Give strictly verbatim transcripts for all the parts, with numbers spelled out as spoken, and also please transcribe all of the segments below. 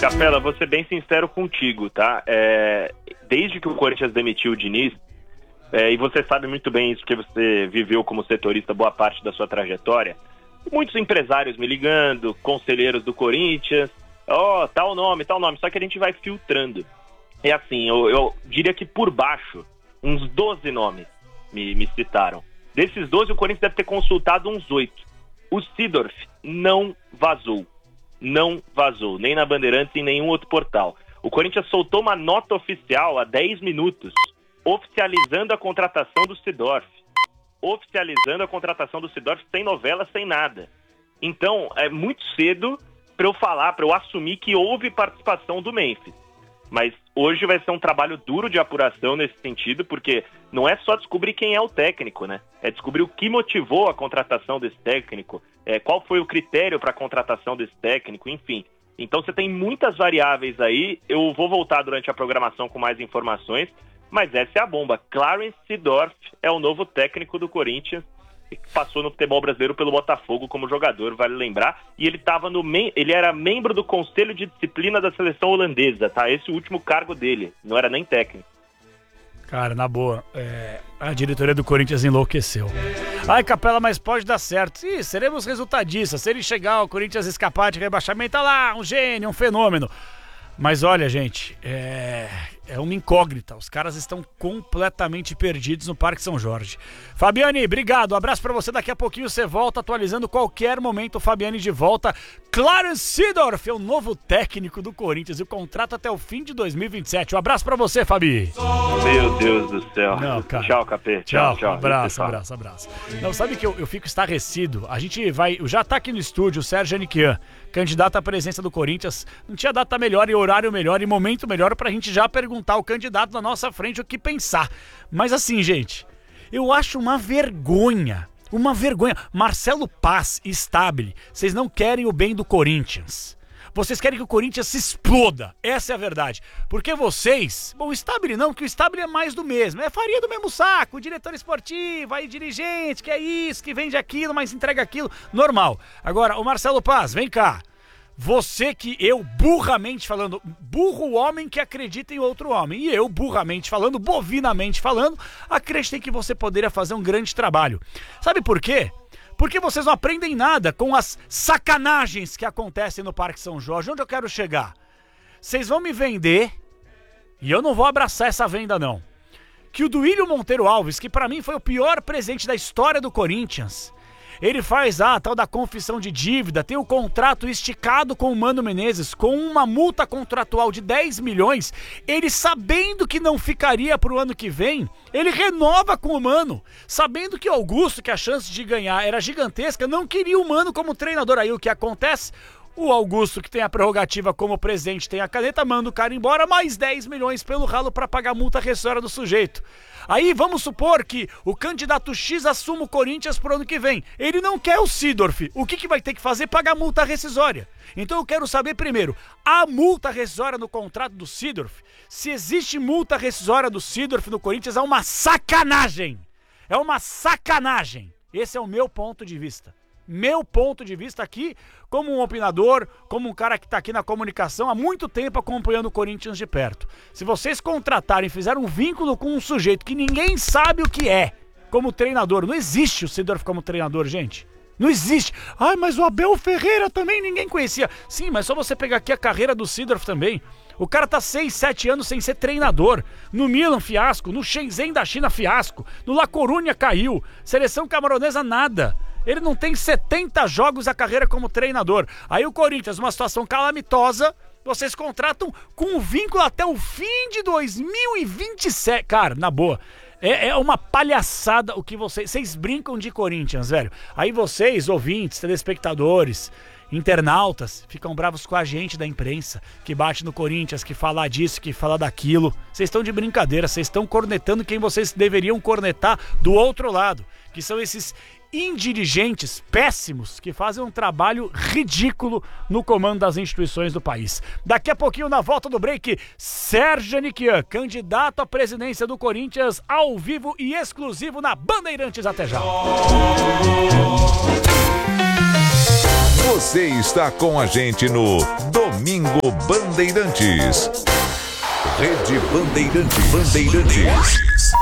Capela, vou ser bem sincero contigo, tá? É, desde que o Corinthians demitiu o Diniz, é, e você sabe muito bem isso, porque você viveu como setorista boa parte da sua trajetória, muitos empresários me ligando, conselheiros do Corinthians, ó, oh, tal nome, tal nome, só que a gente vai filtrando. É assim, eu, eu diria que por baixo, uns doze nomes me, me citaram. Desses doze, o Corinthians deve ter consultado uns oito. O Seedorf não vazou. Não vazou, nem na Bandeirantes e em nenhum outro portal. O Corinthians soltou uma nota oficial há dez minutos, oficializando a contratação do Seedorf. Oficializando a contratação do Seedorf sem novela, sem nada. Então, é muito cedo para eu falar, para eu assumir que houve participação do Memphis. Mas hoje vai ser um trabalho duro de apuração nesse sentido, porque não é só descobrir quem é o técnico, né? É descobrir o que motivou a contratação desse técnico, é, qual foi o critério para a contratação desse técnico, enfim. Então você tem muitas variáveis aí, eu vou voltar durante a programação com mais informações, mas essa é a bomba. Clarence Seedorf é o novo técnico do Corinthians, que passou no futebol brasileiro pelo Botafogo como jogador, vale lembrar, e ele tava no mem- ele era membro do Conselho de Disciplina da seleção holandesa, tá? Esse é o último cargo dele, não era nem técnico. Cara, na boa, é, a diretoria do Corinthians enlouqueceu. Ai, Capela, mas pode dar certo. Ih, seremos resultadistas. Se ele chegar, o Corinthians escapar de rebaixamento, tá lá, um gênio, um fenômeno. Mas olha, gente, é, é uma incógnita. Os caras estão completamente perdidos no Parque São Jorge. Fabiane, obrigado. Um abraço pra você. Daqui a pouquinho você volta atualizando qualquer momento. Fabiane de volta. Clarence Seedorf é o novo técnico do Corinthians e o contrato até o fim de dois mil e vinte e sete. Um abraço pra você, Fabi. Meu Deus do céu. Não, cara. Tchau, Capê. Tchau, Tchau, tchau. Abraço, abraço, abraço. Não, sabe que eu, eu fico estarrecido. A gente vai... Já tá aqui no estúdio o Sérgio Aniquian, candidato à presença do Corinthians. Não tinha data melhor e horário melhor e momento melhor pra gente já perguntar ao candidato na nossa frente o que pensar. Mas assim, gente, eu acho uma vergonha. Uma vergonha. Marcelo Paz e Stabile, vocês não querem o bem do Corinthians. Vocês querem que o Corinthians se exploda. Essa é a verdade. Porque vocês... Bom, o Stabile não, que o Stabile é mais do mesmo. É farinha do mesmo saco. O diretor esportivo, aí dirigente, que é isso, que vende aquilo, mas entrega aquilo. Normal. Agora, o Marcelo Paz, vem cá. Você que eu, burramente falando, burro o homem que acredita em outro homem. E eu, burramente falando, bovinamente falando, acreditei que você poderia fazer um grande trabalho. Sabe por quê? Porque vocês não aprendem nada com as sacanagens que acontecem no Parque São Jorge. Onde eu quero chegar? Vocês vão me vender, e eu não vou abraçar essa venda não, que o Duílio Monteiro Alves, que pra mim foi o pior presente da história do Corinthians, ele faz a tal da confissão de dívida, tem o contrato esticado com o Mano Menezes, com uma multa contratual de dez milhões, ele sabendo que não ficaria pro ano que vem, ele renova com o Mano, sabendo que o Augusto, que a chance de ganhar era gigantesca, não queria o Mano como treinador. Aí o que acontece? O Augusto, que tem a prerrogativa como presidente, tem a caneta, manda o cara embora, mais dez milhões pelo ralo para pagar a multa rescisória do sujeito. Aí vamos supor que o candidato X assuma o Corinthians pro ano que vem. Ele não quer o Seedorf. O que, que vai ter que fazer? Pagar a multa rescisória. Então eu quero saber primeiro, a multa rescisória no contrato do Seedorf, se existe multa rescisória do Seedorf no Corinthians, é uma sacanagem. É uma sacanagem. Esse é o meu ponto de vista. Meu ponto de vista aqui, como um opinador, como um cara que está aqui na comunicação há muito tempo acompanhando o Corinthians de perto. Se vocês contratarem, fizeram um vínculo com um sujeito que ninguém sabe o que é, como treinador, não existe o Seedorf como treinador, gente. Não existe. Ai, mas o Abel Ferreira também ninguém conhecia. Sim, mas só você pegar aqui a carreira do Seedorf também. O cara tá seis, sete anos sem ser treinador. No Milan, fiasco. No Shenzhen da China, fiasco. No La Coruña, caiu. Seleção camaronesa, nada. Ele não tem setenta jogos a carreira como treinador. Aí o Corinthians, uma situação calamitosa, vocês contratam com um vínculo até o fim de dois mil e vinte e sete. Cara, na boa, é, é uma palhaçada o que vocês... Vocês brincam de Corinthians, velho. Aí vocês, ouvintes, telespectadores, internautas, ficam bravos com a gente da imprensa, que bate no Corinthians, que fala disso, que fala daquilo. Vocês estão de brincadeira, vocês estão cornetando quem vocês deveriam cornetar do outro lado, que são esses indirigentes péssimos que fazem um trabalho ridículo no comando das instituições do país. Daqui a pouquinho, na volta do break, Sérgio Aniquian, candidato à presidência do Corinthians, ao vivo e exclusivo na Bandeirantes. Até já. Você está com a gente no Domingo Bandeirantes. Rede Bandeirantes. Bandeirantes.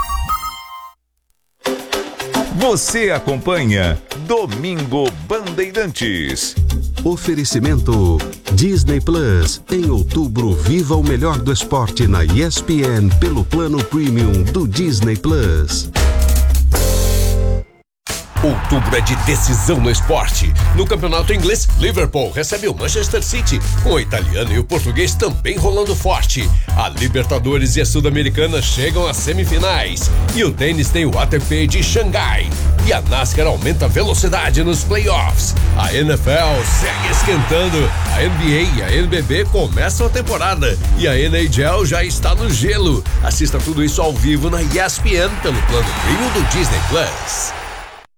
Você acompanha Domingo Bandeirantes. Oferecimento Disney Plus. Em outubro, viva o melhor do esporte na E S P N pelo plano premium do Disney Plus. Outubro é de decisão no esporte. No campeonato inglês, Liverpool recebe o Manchester City, com o italiano e o português também rolando forte. A Libertadores e a Sul-Americana chegam às semifinais. E o tênis tem o A T P de Xangai. E a NASCAR aumenta a velocidade nos playoffs. A N F L segue esquentando. A N B A e a N B B começam a temporada. E a N H L já está no gelo. Assista tudo isso ao vivo na E S P N pelo plano premium do Disney Plus.